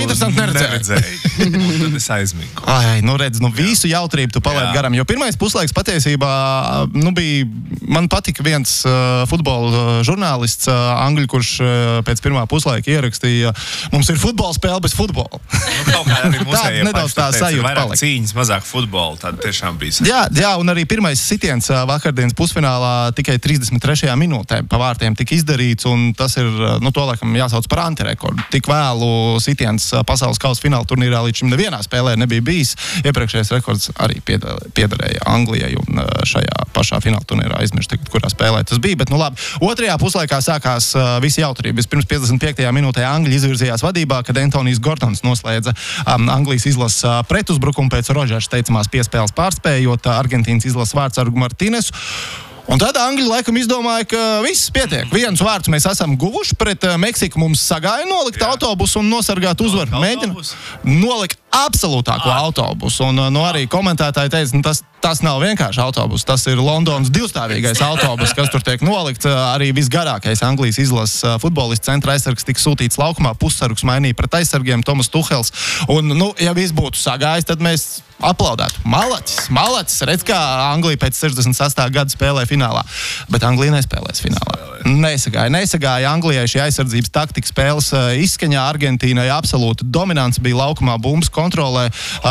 interesanti neredzēju. Un tad es aizmigu. Ai, redz, visu jautrību tu palaid garām, jo pirmais puslaiks patiesībā, man patika viens futbola žurnālists angļu, kurš pēc pirmā puslaika ierakstīja, mums ir futbola spēle bez futbola. Kaut kā arī tā nedaudz tā sajūta vairāk palika. Cīņas, mazāk futbola, tad tiešām bija. Jā, un arī pirmais sitiens vakardienas pusfinālā tikai 33. minūtē pa vārtiem tika izdarīts, un tas ir, to laikam jāsauc par antirekordu. Tik vēlu sitiens pasaules kausa fināla turnīrā līdz šim nevienā spēlē nebija bijis. Iepriekšējais rekords arī piederēja Anglijai, un šajā pašā fināla turnīrā aizmirst, kurā spēlē tas bija. Bet, labi, otrajā puslaikā sākās visi jautrība. Vispirms 55. minūtē Angļi izvirzījās vadībā, kad Antonijs Gordons noslēdza Anglijas izlases pretuzbrukumu pēc Rodžers teicamās piespēles pārspējot Argentīnas izlases vārtsargu Martīnesu. Un tad Angļi laikam izdomāja, ka viss pietiek. Viens vārds mēs esam guvuši, pret Meksiku mums sagāja nolikt autobusu un nosargāt uzvaru. Mēģina nolikt absolūtāko autobusu. Un arī komentētāji teica, tas nav vienkārši autobus, tas ir Londonas divstāvīgais autobus, kas tur tiek nolikts. Arī visgarākais Anglijas izlases futbolists centra aizsargs tika sūtīts laukumā, pussargs mainīja pret aizsargiem Tomas Tuhels. Un, ja viss būtu sagājis, tad mēs aplaudētu. Malacis, redz, kā Anglija pēc 68. gada spēlē finālā. Bet Anglija nespēlēs finālā. Nesagāja Anglijai šī aizsardzības taktika spēles izskaņā. Argentīnai absolūta dominants bija laukumā, bumbas kontrolē.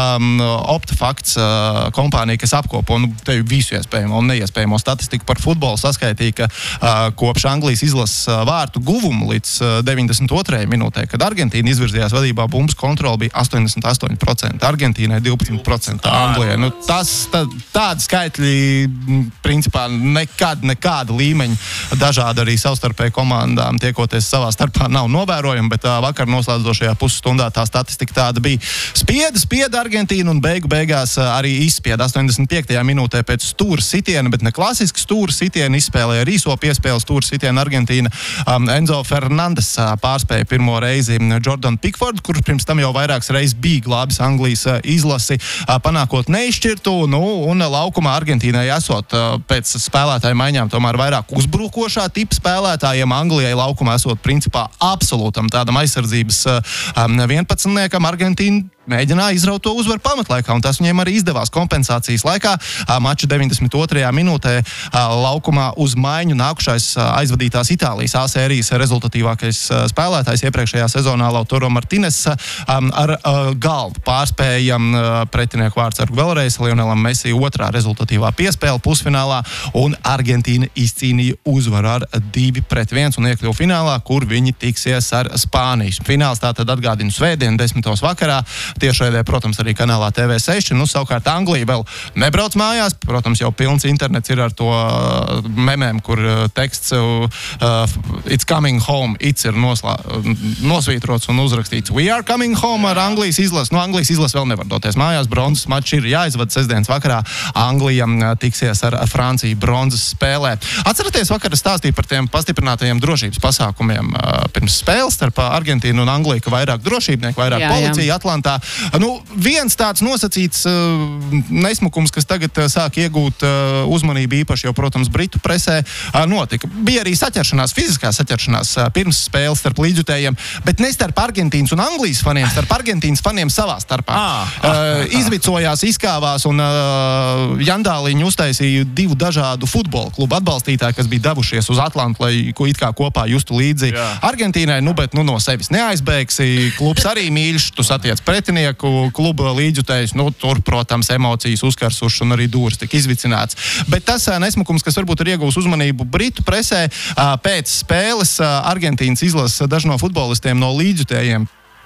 Optifakts kompānija, kas apkopo te visu iespējamo un neiespējamo statistiku par futbolu, saskaitīja, ka kopš Anglijas izlases vārtu guvumu līdz 92. minūtē, kad Argentīna izvirzījās vadībā, bumbas kontrole bija 88%, Argentīnai 12%. Anglijai. Tādi skaitļi principā nekāda līmeņa dažādi arī savstarpēji komandām tiekoties savā starpā nav novērojami, bet vakar noslēdzošajā pusstundā tā statistika tāda bija. Spieda Argentīnu un beigās arī izspieda 85. minūtē pēc stūra sitiena, bet ne klasiski stūra sitiena, izspēlēja ar īso piespēli stūra sitiena Argentīna. Enzo Fernandes pārspēja pirmo reizi Jordan Pickford, kurš pirms tam jau vairākas reizes bija glābis Anglijas izlasi, panākot neizšķirtu, un laukumā Argentīnai esot pēc spēlētāju maiņām tomēr vairāk uzbrukošā tipa spēlētājiem. Anglijai laukumā esot principā absolūtam tādam aizsardzības 11-niekam. Argentīna mēģināja izraut to uzvaru pamatlaikā, un tas viņiem arī izdevās kompensācijas laikā. Mača 92. minūtē laukumā uz maiņu nākušais aizvadītās Itālijas A sērijas rezultatīvākais spēlētājs iepriekšējā sezonā Lautaro Martīnes ar galvu pārspēja pretinieku vārtsargu vēlreiz Lionelam Messi otrā rezultatīvā piespēle pusfinālā, un Argentīna izcīnīja uzvaru ar 2-1 un iekļuva finālā, kur viņi tiksies ar Spāniju. Fināls tātad atgādina svētdien 10. vakarā. Tiešraidē, protams, arī kanālā TV6. Savukārt Anglija vēl nebrauc mājās. Protams, jau pilns internets ir ar to memēm, kur teksts It's coming home, it's ir nosvītrots un uzrakstīts We are coming home ar Anglijas izlasi. Anglijas izlasi vēl nevar doties mājās. Bronzas mačs ir jāizvada sestdienas vakarā. Anglija tiksies ar Franciju bronzas spēlē. Atceraties, vakar stāstīju par tiem pastiprinātajiem drošības pasākumiem pirms spēles starp Argentīnu un Angliju, ka vairāk drošībnieku, vairāk policija Atlantā. Viens tāds nosacīts nesmukums, kas tagad sāk iegūt uzmanību īpaši jau, protams, Britu presē, notika. Bija arī saķeršanās, fiziskā saķeršanās pirms spēles starp līdzjutējiem, bet ne starp Argentīnas un Anglijas faniem, starp Argentīnas faniem savā starpā. Izvicojās, izkāvās un jandāliņu uztaisīja divu dažādu futbola klubu atbalstītāji, kas bija devušies uz Atlantu, lai it kā kopā justu līdzi Argentīnai, bet no sevis neaizbēgsi. Klubs arī mīļš, tu satiec pretinieku, kluba līdzjutējs, tur, protams, emocijas uzkarsušas un arī dūris tika izvicināts. Bet tas nesmukums, kas varbūt ir iegūs uzmanību Britu presē, pēc spēles Argentīnas izlases daži no futbolistiem no līdzjutējiem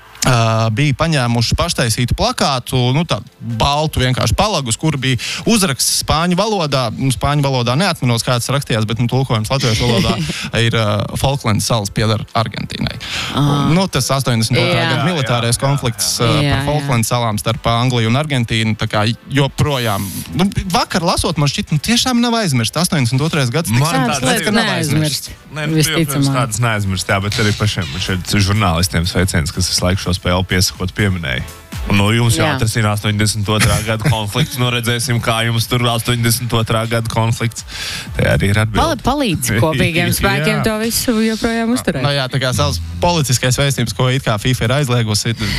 bija paņēmuši paštaisītu plakātu, tādu baltu vienkārši palagus, kur bija uzraksts spāņu valodā. Spāņu valodā neatminos, kāds rakstījās, bet tulkojums latviešu valodā ir Falklandas salas pieder Argentīnai. Tas 82. gada militārais konflikts par Falklandas salām starp Angliju un Argentīnu, tā kā joprojām. Vakar lasot, man šķiet, tiešām nav aizmirst. 82. gads tik sāks, ka nav aizmirst. Protams, tādas neaizmirst, bet arī pašiem šeit žurnālistiem sveiciens, kas visu laiku šo spēli piesakot pieminēja. Un jums jau atrasina 82. gada konflikts, redzēsim, kā jums tur 82. gada konflikts. Te arī ir atbildi. Palīdz kopīgiem spēkiem to visu joprojām uzturēt. Tā kā savs policiskais vēstības, ko it kā FIFA ir aizliegusi,